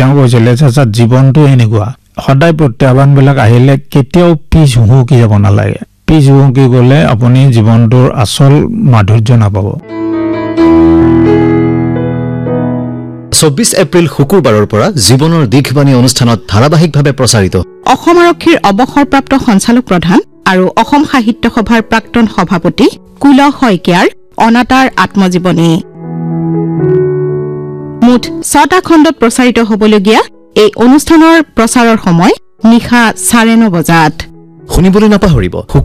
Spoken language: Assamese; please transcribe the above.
তেওঁ কৈছিলে যে জীৱনটো এনেকুৱা সদায় প্ৰত্যাহ্বানবিলাক আহিলে কেতিয়াও পিছ হুহুকি যাব নালাগে পিছ হুহুকি গ'লে আপুনি জীৱনটোৰ আচল মাধুৰ্য নাপাব 24 এপ্ৰিল শুকুৰবাৰৰ পৰা জীৱনৰ দিশবাণী অনুষ্ঠানত ধাৰাবাহিকভাৱে প্ৰচাৰিত অসম আৰক্ষীৰ অৱসৰপ্ৰাপ্ত সঞ্চালক প্ৰধান আৰু অসম সাহিত্য সভাৰ প্ৰাক্তন সভাপতি কুল শইকীয়াৰ অনাতাঁৰ আত্মজীৱনী মুঠ 6টা খণ্ডত প্ৰচাৰিত হ'বলগীয়া এই অনুষ্ঠানৰ প্ৰচাৰৰ সময় নিশা 9:30 বজাত শুনিবলৈ নাপাহৰিব